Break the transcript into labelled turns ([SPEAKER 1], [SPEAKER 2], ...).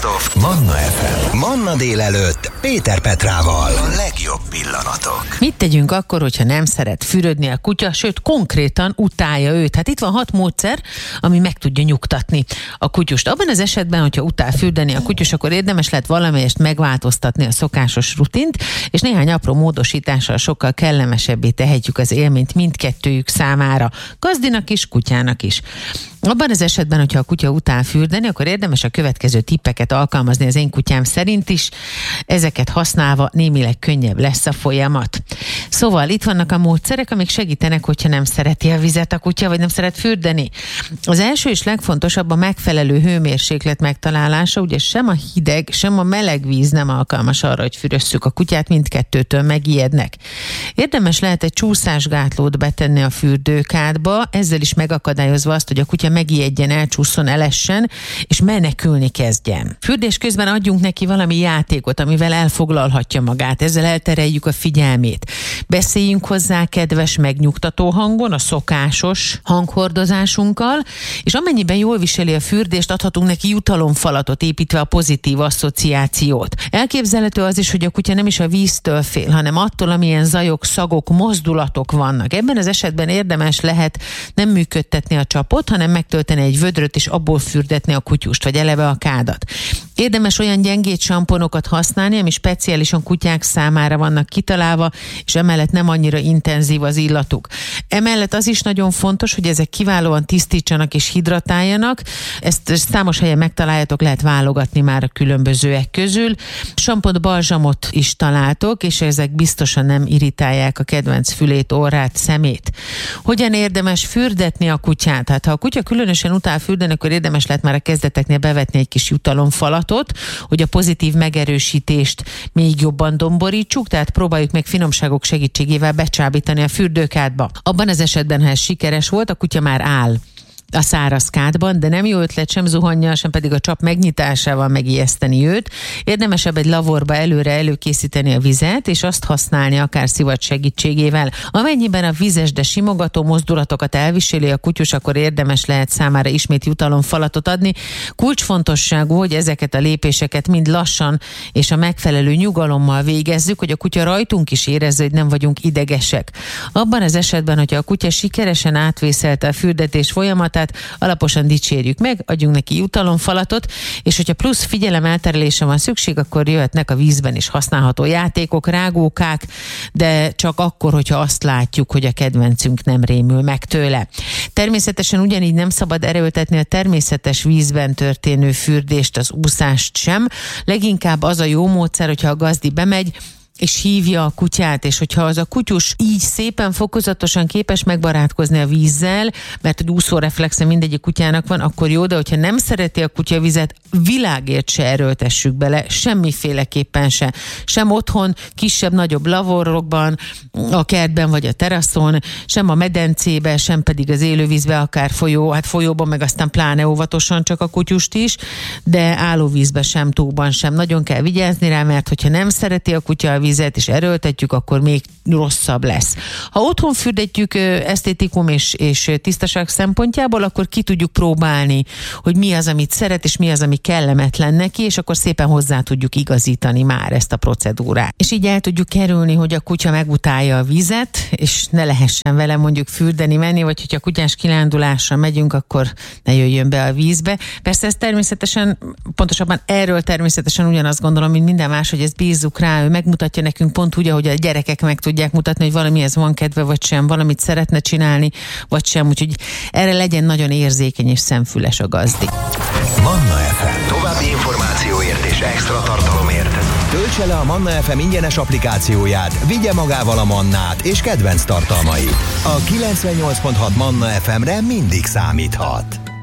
[SPEAKER 1] Best of Manna FM. Manna délelőtt Péter Petrával. A legjobb pillanatok.
[SPEAKER 2] Mit tegyünk akkor, hogyha nem szeret fürödni a kutya, sőt konkrétan utálja őt? Hát itt van 6 módszer, ami meg tudja nyugtatni a kutyust. Abban az esetben, hogyha utál fürdeni a kutyus, akkor érdemes lehet valamelyest megváltoztatni a szokásos rutint, és néhány apró módosítással sokkal kellemesebbé tehetjük az élményt mindkettőjük számára, gazdinak is, kutyának is. Abban az esetben, hogyha a kutya utál fürdeni, akkor érdemes a következő tippeket alkalmazni az én kutyám szerint is. Ezeket használva némileg könnyebb lesz a folyamat. Szóval itt vannak a módszerek, amik segítenek, hogyha nem szereti a vizet a kutya, vagy nem szeret fürdeni. Az első és legfontosabb a megfelelő hőmérséklet megtalálása, ugye sem a hideg, sem a meleg víz nem alkalmas arra, hogy fürösszük a kutyát, mindkettőtől megijednek. Érdemes lehet egy csúszásgátlót betenni a fürdőkádba, ezzel is megakadályozva azt, hogy a kutya megijedjen, elcsúszson, elessen, és menekülni kezdjen. Fürdés közben adjunk neki valami játékot, amivel elfoglalhatja magát, ezzel eltereljük a figyelmét. Beszéljünk hozzá kedves, megnyugtató hangon, a szokásos hanghordozásunkkal, és amennyiben jól viseli a fürdést, adhatunk neki jutalomfalatot, építve a pozitív asszociációt. Elképzelhető az is, hogy a kutya nem is a víztől fél, hanem attól, amilyen zajok, szagok, mozdulatok vannak. Ebben az esetben érdemes lehet nem működtetni a csapot, hanem megtölteni egy vödröt és abból fürdetni a kutyust, vagy eleve a kádat. Érdemes olyan gyengéd samponokat használni, ami speciálisan kutyák számára vannak kitalálva, és emellett nem annyira intenzív az illatuk. Emellett az is nagyon fontos, hogy ezek kiválóan tisztítsanak és hidratáljanak. Ezt számos helyen megtaláljátok, lehet válogatni már a különbözőek közül. Sampont, balzsamot is találtok, és ezek biztosan nem irritálják a kedvenc fülét, orrát, szemét. Hogyan érdemes fürdetni a kutyát? Hát ha a kutya különösen utál fürdeni, akkor érdemes lehet már a kezdeteknél bevetni egy kis jutalomfalatot, hogy a pozitív megerősítést még jobban domborítsuk, tehát próbáljuk meg finomságok segítségével becsábítani a fürdőkádba. Abban az esetben, ha ez sikeres volt, a kutya már áll a száraz kádban, de nem jó ötlet sem zuhannyal, sem pedig a csap megnyitásával megijeszteni őt. Érdemesebb egy lavorba előre előkészíteni a vizet, és azt használni akár szivacs segítségével. Amennyiben a vizes, de simogató mozdulatokat elviseli a kutyus, akkor érdemes lehet számára ismét jutalomfalatot adni. Kulcsfontosságú, hogy ezeket a lépéseket mind lassan és a megfelelő nyugalommal végezzük, hogy a kutya rajtunk is érezze, hogy nem vagyunk idegesek. Abban az esetben, hogyha a kutya sikeresen átvészelte a fürdetés folyamatát, alaposan dicsérjük meg, adjunk neki jutalomfalatot, és hogyha plusz figyelem elterelése van szükség, akkor jöhetnek a vízben is használható játékok, rágókák, de csak akkor, hogyha azt látjuk, hogy a kedvencünk nem rémül meg tőle. Természetesen ugyanígy nem szabad erőltetni a természetes vízben történő fürdést, az úszást sem. Leginkább az a jó módszer, hogyha a gazdi bemegy, és hívja a kutyát, és hogyha az a kutyus így szépen, fokozatosan képes megbarátkozni a vízzel, mert egy úszóreflexe mindegyik kutyának van, akkor jó, de hogyha nem szereti a kutya vizet, világért se erőltessük bele, semmiféleképpen se. Sem otthon, kisebb-nagyobb lavorokban, a kertben vagy a teraszon, sem a medencébe, sem pedig az élővízbe, akár folyóban, meg aztán pláne óvatosan csak a kutyust is, de állóvízbe sem, tóban sem. Nagyon kell vigyázni rá, mert hogyha nem szereti a kutya a vizet, és erőltetjük, akkor még rosszabb lesz. Ha otthon fürdetjük esztétikum és tisztaság szempontjából, akkor ki tudjuk próbálni, hogy mi az, amit szeret, és mi az, ami kellemetlen neki, és akkor szépen hozzá tudjuk igazítani már ezt a procedúrát. És így el tudjuk kerülni, hogy a kutya megutálja a vizet, és ne lehessen vele mondjuk fürdeni menni, vagy hogyha kutyás kirándulásra megyünk, akkor ne jöjjön be a vízbe. Persze ez természetesen, pontosabban erről természetesen ugyanazt gondolom, mint minden más, hogy ezt bízzuk rá, ő megmutatja nekünk pont úgy, ahogy a gyerekek meg tudják mutatni, hogy valamihez van kedve, vagy sem, valamit szeretne csinálni, vagy sem, úgyhogy erre legyen nagyon érzékeny és szemfüles a gazdi.
[SPEAKER 1] Manna FM. További információért és extra tartalomért töltse le a Manna FM ingyenes applikációját, vigye magával a Mannát és kedvenc tartalmait. A 98.6 Manna FM-re mindig számíthat.